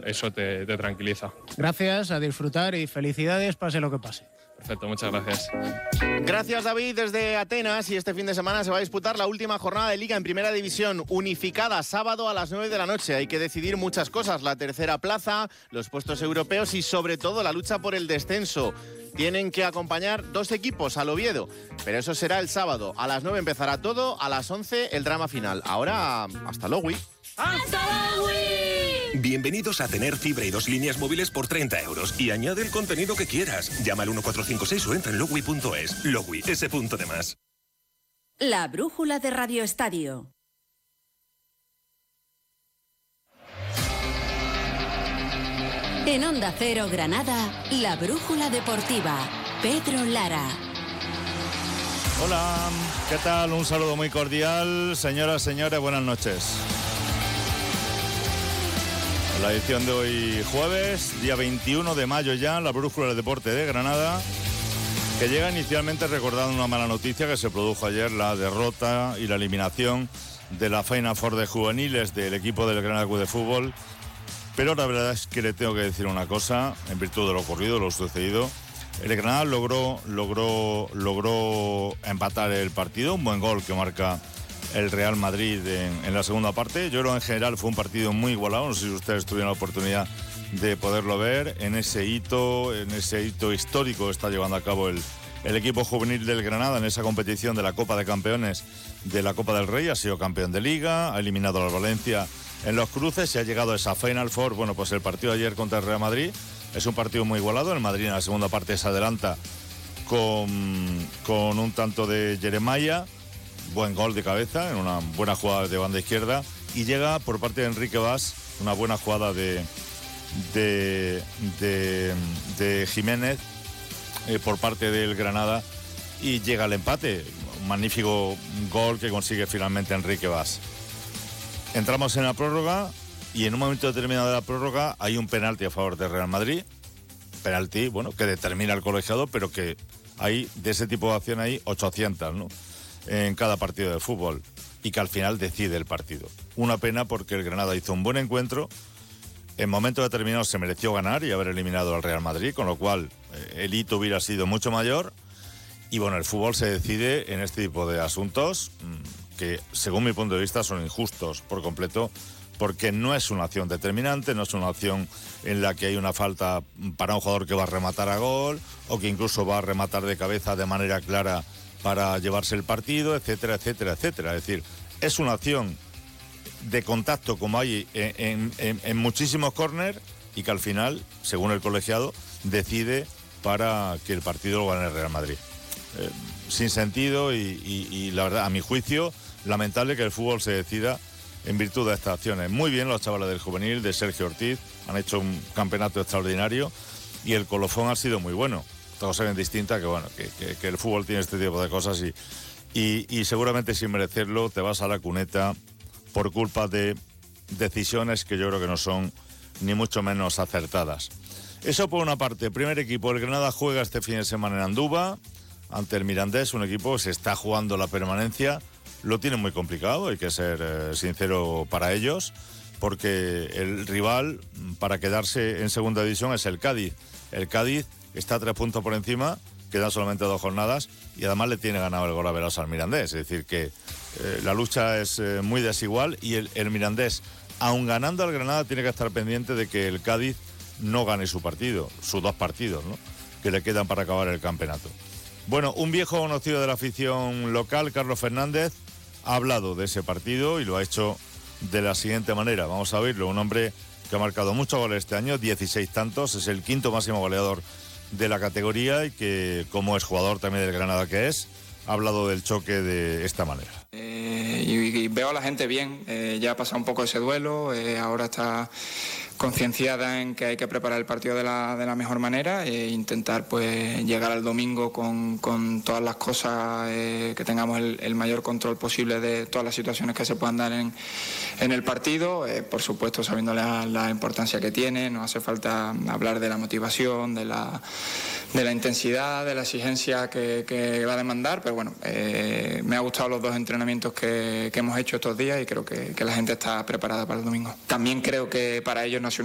eso te tranquiliza. Gracias, a disfrutar y felicidades, pase lo que pase. Perfecto, muchas gracias. Gracias, David, desde Atenas. Y este fin de semana se va a disputar la última jornada de Liga en Primera División, unificada sábado a las 9 de la noche. Hay que decidir muchas cosas, la tercera plaza, los puestos europeos y sobre todo la lucha por el descenso. Tienen que acompañar 2 equipos al Oviedo, pero eso será el sábado. A las 9 empezará todo, a las 11 el drama final. Ahora, hasta luego. ¡Hasta luego! Bienvenidos a tener fibra y 2 líneas móviles por 30 € y añade el contenido que quieras. Llama al 1456 o entra en logui.es. Logui, ese punto de más. La brújula de Radio Estadio. En Onda Cero Granada, la brújula deportiva. Pedro Lara. Hola, ¿qué tal? Un saludo muy cordial. Señoras, señores, buenas noches. La edición de hoy jueves, día 21 de mayo ya, la brújula del deporte de Granada, que llega inicialmente recordando una mala noticia que se produjo ayer, la derrota y la eliminación de la Final Four de juveniles del equipo del Granada Club de Fútbol. Pero la verdad es que le tengo que decir una cosa, en virtud de lo ocurrido, lo sucedido. El Granada logró empatar el partido, un buen gol que marca el Real Madrid en la segunda parte. Yo creo que en general fue un partido muy igualado, no sé si ustedes tuvieron la oportunidad de poderlo ver, en ese hito histórico que está llevando a cabo el equipo juvenil del Granada en esa competición de la Copa de Campeones de la Copa del Rey. Ha sido campeón de Liga, ha eliminado al Valencia en los cruces y ha llegado a esa Final Four. Bueno, pues el partido de ayer contra el Real Madrid es un partido muy igualado. El Madrid en la segunda parte se adelanta con un tanto de Jeremiah, buen gol de cabeza en una buena jugada de banda izquierda, y llega por parte de Enrique Bas una buena jugada de Jiménez por parte del Granada y llega el empate. Un magnífico gol que consigue finalmente Enrique Bas. Entramos en la prórroga y en un momento determinado de la prórroga hay un penalti a favor del Real Madrid. Penalti, bueno, que determina el colegiado, pero que hay de ese tipo de acción hay 800, ¿no?, en cada partido de fútbol, y que al final decide el partido. Una pena porque el Granada hizo un buen encuentro, en momentos determinados se mereció ganar y haber eliminado al Real Madrid, con lo cual el hito hubiera sido mucho mayor. Y bueno, el fútbol se decide en este tipo de asuntos que, según mi punto de vista, son injustos por completo, porque no es una acción determinante, no es una acción en la que hay una falta para un jugador que va a rematar a gol o que incluso va a rematar de cabeza de manera clara para llevarse el partido, etcétera, etcétera, etcétera. Es decir, es una acción de contacto como hay en muchísimos córner y que al final, según el colegiado, decide para que el partido lo gane el Real Madrid. Sin sentido y la verdad, a mi juicio, lamentable que el fútbol se decida en virtud de estas acciones. Muy bien los chavales del juvenil, de Sergio Ortiz, han hecho un campeonato extraordinario y el colofón ha sido muy bueno. Otra cosa bien distinta, que bueno, que el fútbol tiene este tipo de cosas y seguramente sin merecerlo te vas a la cuneta por culpa de decisiones que yo creo que no son ni mucho menos acertadas. Eso por una parte. Primer equipo, el Granada juega este fin de semana en Andúba ante el Mirandés, un equipo que se está jugando la permanencia. Lo tiene muy complicado, hay que ser sincero para ellos, porque el rival para quedarse en segunda división es el Cádiz. El Cádiz está a 3 puntos por encima, quedan solamente 2 jornadas y además le tiene ganado el gol a Velosa al Mirandés. Es decir, que la lucha es muy desigual y el Mirandés, aun ganando al Granada, tiene que estar pendiente de que el Cádiz no gane su partido, sus 2 partidos, ¿no?, que le quedan para acabar el campeonato. Bueno, un viejo conocido de la afición local, Carlos Fernández, ha hablado de ese partido y lo ha hecho de la siguiente manera. Vamos a oírlo. Un hombre que ha marcado muchos goles este año, 16 tantos, es el 5º máximo goleador de la categoría y que, como es jugador también del Granada que es, ha hablado del choque de esta manera. Y veo a la gente bien, ya ha pasado un poco ese duelo, ahora está concienciada en que hay que preparar el partido de la mejor manera e intentar pues llegar al domingo con todas las cosas, que tengamos el mayor control posible de todas las situaciones que se puedan dar en el partido, por supuesto sabiendo la importancia que tiene. No hace falta hablar de la motivación, de la intensidad, de la exigencia que va a demandar, pero bueno, me ha gustado los 2 entrenamientos que hemos hecho estos días y creo que la gente está preparada para el domingo. También creo que para ellos no ha sido